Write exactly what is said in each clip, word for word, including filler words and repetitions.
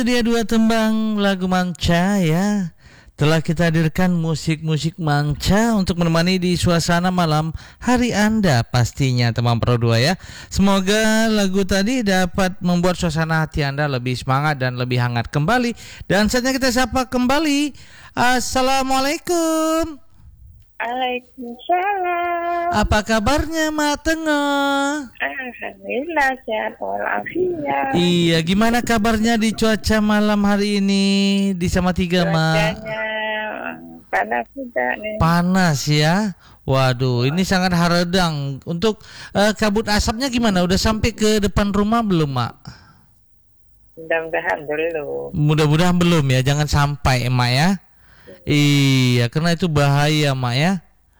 Dia dua tembang lagu manca ya. Telah kita hadirkan musik-musik manca untuk menemani di suasana malam hari Anda pastinya teman Pro dua ya. Semoga lagu tadi dapat membuat suasana hati Anda lebih semangat dan lebih hangat kembali. Dan saatnya kita sapa kembali. Assalamualaikum. Waalaikumsalam. Apa kabarnya Mak Tengah? Alhamdulillah sehat walafiat. Iya, gimana kabarnya di cuaca malam hari ini di Salatiga, Mak? Cuacanya panas juga nih. Panas ya. Waduh, ini sangat haredang. Untuk uh, kabut asapnya gimana? Udah sampai ke depan rumah belum, Mak? Mudah-mudahan belum. Mudah-mudahan belum ya. Jangan sampai, Mak ya. Iya, karena itu bahaya, Mak ya.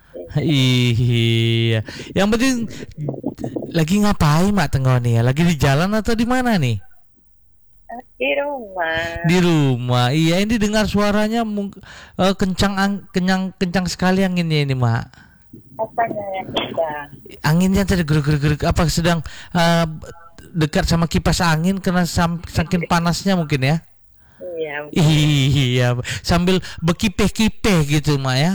Iya. Yang penting lagi ngapain, Mak Tengah nih ya? Lagi di jalan atau di mana nih? Di rumah. Di rumah. Iya, ini dengar suaranya mung- uh, kencang ang- kenyang kencang sekali anginnya ini, Mak. Apanya yang kencang? Anginnya tadi geruk-geruk apa sedang uh, dekat sama kipas angin karena sam- saking panasnya mungkin ya. Iya. Iya, sambil bekipeh-kipeh gitu, Mak ya.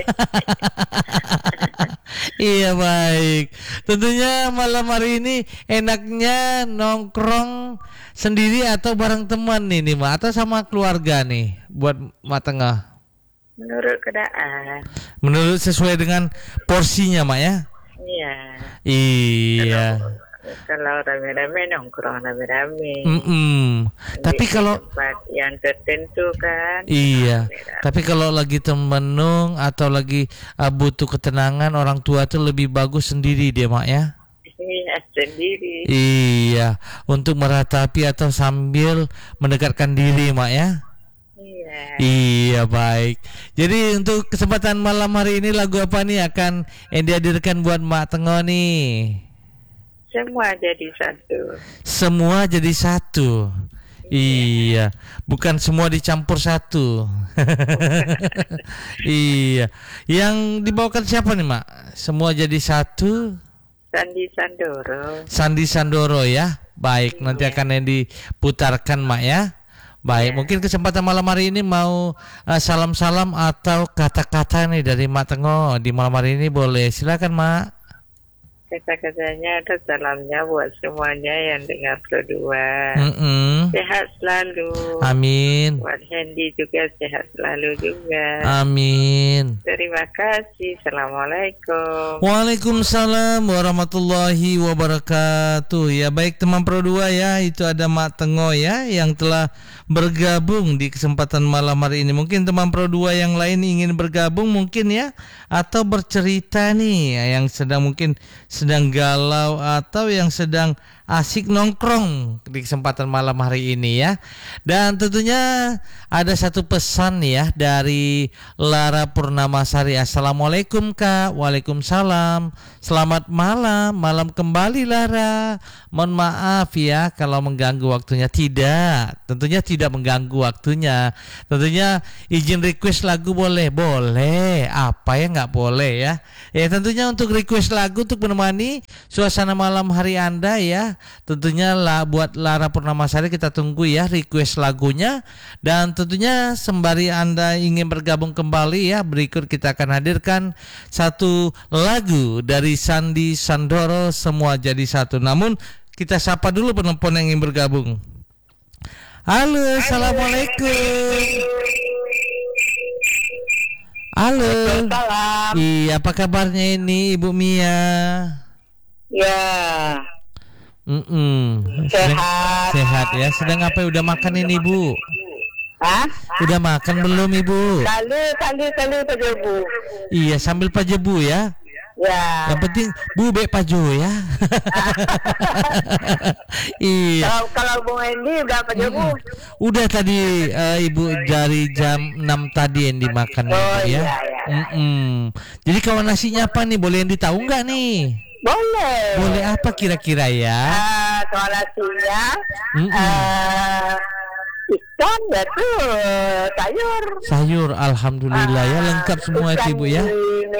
Iya, baik. Tentunya malam hari ini enaknya nongkrong sendiri atau bareng teman nih, nih Mak, atau sama keluarga nih buat Mak Tengah. Menurut keadaan. Menurut sesuai dengan porsinya, Mak ya. Iya. Iya. Kalau rame-rame nongkrong rame-rame. Mm-mm. Tapi Di kalau tempat yang tertentu kan. iya, Rame-rame. tapi kalau lagi temenung atau lagi uh, butuh ketenangan orang tua tuh lebih bagus sendiri dia, Mak ya. Iya sendiri. Iya, untuk meratapi atau sambil mendekatkan diri, Mak ya. Iya. Iya, baik. Jadi untuk kesempatan malam hari ini lagu apa nih akan yang dihadirkan buat Mak Tengah nih? Semua jadi satu. Semua jadi satu. Iya, bukan semua dicampur satu. Iya. Yang dibawakan siapa nih, Mak? Semua jadi satu. Sandi Sandoro. Sandi Sandoro ya. Baik, nanti Iya. akan yang diputarkan, Mak ya. Baik, Iya. mungkin kesempatan malam hari ini mau uh, salam-salam atau kata-kata nih dari Mak Tengah di malam hari ini boleh. Silakan, Mak. Kata-katanya ada salamnya buat semuanya yang dengar berdua. Mm-mm. Sehat selalu. Amin. Buat Hendy juga sehat selalu juga. Amin. Terima kasih. Assalamualaikum. Waalaikumsalam warahmatullahi wabarakatuh. Ya baik teman Pro dua ya, itu ada Mak Tengah ya yang telah bergabung di kesempatan malam hari ini. Mungkin teman Pro dua yang lain ingin bergabung mungkin ya, atau bercerita nih yang sedang mungkin sedang galau atau yang sedang asik nongkrong di kesempatan malam hari ini ya. Dan tentunya ada satu pesan ya dari Lara Purnamasari. Assalamualaikum Kak. Waalaikumsalam. Selamat malam. Malam kembali Lara. Mohon maaf ya kalau mengganggu waktunya. Tidak, tentunya tidak mengganggu waktunya. Tentunya izin request lagu boleh? Boleh. Apa yang nggak boleh ya? Ya tentunya untuk request lagu untuk menemani suasana malam hari Anda ya. Tentunya lah buat Lara Purnamasari kita tunggu ya request lagunya. Dan tentunya sembari Anda ingin bergabung kembali ya, berikut kita akan hadirkan satu lagu dari Sandi Sandoro, Semua Jadi Satu. Namun kita sapa dulu penelpon yang ingin bergabung. Halo, assalamualaikum. Halo. Salam. Iya, apa kabarnya ini Ibu Mia? Ya. Mm-mm. Sehat. Sehat ya. Sedang apa? Udah makan ini Bu? Hah? Udah makan belum Ibu? Lalu, lalu, lalu, lalu, Iya, sambil pajebu ya. Ya. Yang penting Bu bek paju ya. Iya. Kalau kalau Bung Hendy udah apa aja Bu? Udah tadi uh, Ibu dari jam enam tadi yang dimakan Oh, Ibu, ya. iya, iya. Mm-mm. Jadi kalau nasinya apa nih? Boleh yang ditahu nggak nih? Boleh. Boleh apa kira-kira ya? Ah, kalau nasinya, Mm-mm. ah, ikan betul sayur. Sayur, alhamdulillah ya, lengkap semua itu Ikan Ibu ya. Ini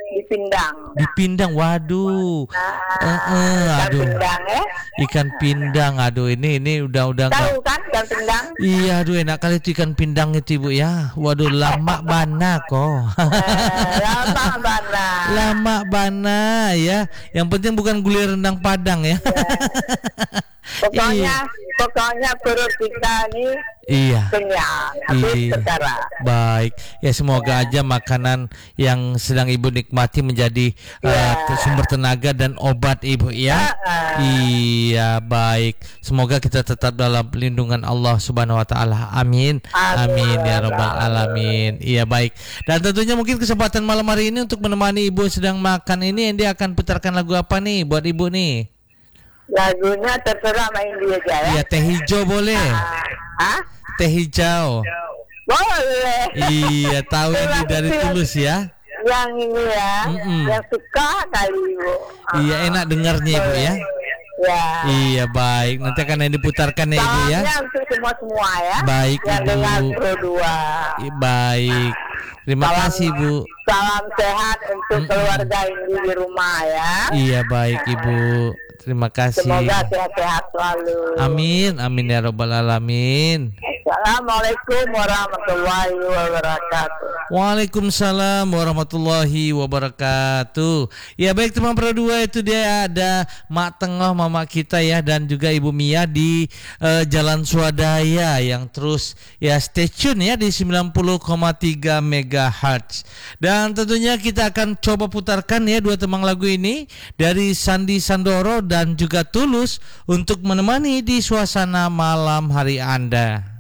di Pindang. Di Pindang, waduh. Nah, Eh, eh, ikan aduh. pindang ya. Ikan pindang, aduh ini ini udah udah nggak. Tahu kan ikan pindang? Iya, aduh enak kali itu ikan pindang itu ibu ya. Waduh, lama bana kok. Eh, lama banget. Lama bana ya. Yang penting bukan gulai rendang Padang ya. Pokoknya, pokoknya perut kita ini Iya. kenyang. Habis Iya. sekarang. Baik, ya semoga aja makanan yang sedang ibu nikmati menjadi uh, sumber tenaga dan obat ibu ya. Iya, baik. Semoga kita tetap dalam perlindungan Allah Subhanahu Wa Taala. Amin. Amin ya Rabbal Alamin. Iya, baik. Dan tentunya mungkin kesempatan malam hari ini untuk menemani ibu sedang makan ini, Indi akan putarkan lagu apa nih buat ibu nih? Lagunya terserah main dia aja ya. Iya, teh hijau boleh. Hah? Teh hijau. Boleh. Iya, tahu ini dari Tulus ya. Yang ini ya, Mm-mm. yang suka kali ibu. Iya, enak dengarnya ibu ya. Ya. Iya, baik. Nanti akan yang diputarkan ya ibu ya. Salamnya untuk semua semua ya. Baik, yang Ibu. dengar Pro dua. I- Baik. Terima Salam- kasih ibu. Salam sehat untuk Mm-mm. keluarga ini di rumah ya. Iya, baik ibu. Terima kasih. Semoga sehat-sehat selalu. Amin, amin ya Rabbal Alamin. Assalamualaikum warahmatullahi wabarakatuh. Waalaikumsalam warahmatullahi wabarakatuh. Ya baik teman Pro dua, itu dia ada Mak Tengah mama kita ya, dan juga Ibu Mia di eh, Jalan Swadaya yang terus ya stay tune ya di sembilan puluh koma tiga megahertz. Dan tentunya kita akan coba putarkan ya dua temang lagu ini dari Sandi Sandoro dan juga Tulus untuk menemani di suasana malam hari Anda.